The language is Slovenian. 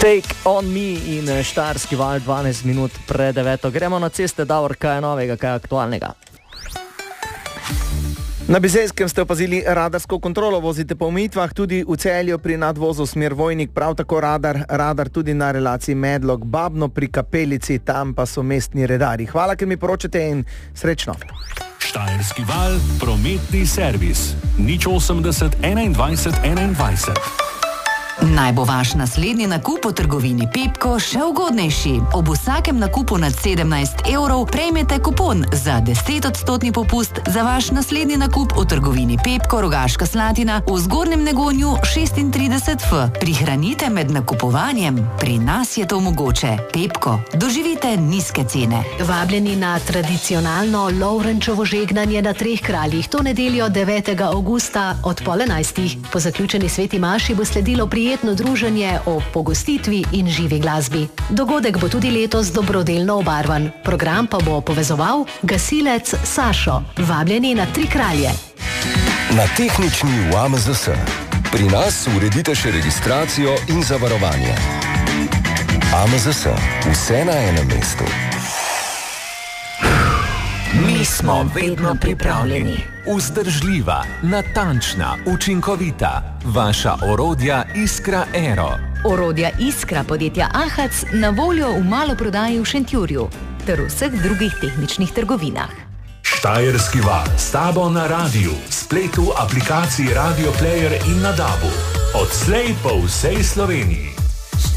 Take on me in Štajerski val 12 minut pred 9. Gremo na ceste, Davor, kaj je novega, kaj je aktualnega? Na Bizejskem ste opazili radarsko kontrolo, vozite po omejitvah, tudi v Celju pri nadvozu smer Vojnik, prav tako radar tudi na relaciji Medlog-Babno pri Kapelici, tam pa so mestni redarji. Hvala, ker mi poročate in srečno. Štajerski val, prometni servis. 080 21 21. Naj bo vaš naslednji nakup v trgovini Pepko še ugodnejši. Ob vsakem nakupu nad 17 evrov prejmete kupon za 10% popust za vaš naslednji nakup v trgovini Pepko Rogaška Slatina v Zgornjem Negonju 36F. Prihranite med nakupovanjem. Pri nas je to mogoče. Pepko, doživite nizke cene. Vabljeni na tradicionalno Lovrenčevo žegnanje na Treh kraljih to nedeljo 9. avgusta od 10:30. Po zaključeni sveti maši bo sledilo prijetno druženje o pogostitvi in živi glasbi. Dogodek bo tudi letos dobrodelno obarvan. Program pa bo povezoval gasilec Sašo. Vabljeni na Tri kralje. Na tehnični v AMZS. Pri nas uredite še registracijo in zavarovanje. AMZS. Vse na enem mestu. Mi smo vedno pripravljeni. Vzdržljiva, natančna, učinkovita. Vaša orodja Iskra Aero. Orodja Iskra podjetja Ahac na voljo v maloprodaji v Šentjurju ter vseh drugih tehničnih trgovinah. Štajerski val s tabo na radiju, spletu, aplikaciji Radio Player in na DAB-u. Odslej po vsej Sloveniji.